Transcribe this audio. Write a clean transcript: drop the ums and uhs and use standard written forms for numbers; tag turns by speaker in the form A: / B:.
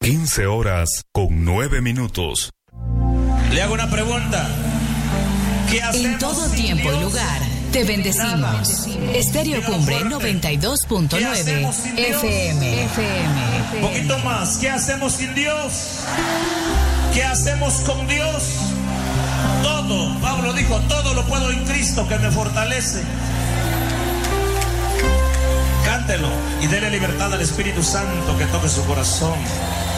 A: 15:09.
B: Le hago una pregunta. ¿Qué hacemos
C: en todo tiempo y lugar? Te bendecimos. Estéreo Cumbre 92.9 FM.
B: Un poquito más. ¿Qué hacemos sin Dios? ¿Qué hacemos con Dios? Todo. Pablo dijo, todo lo puedo en Cristo que me fortalece. Cántelo y dele libertad al Espíritu Santo que toque su corazón.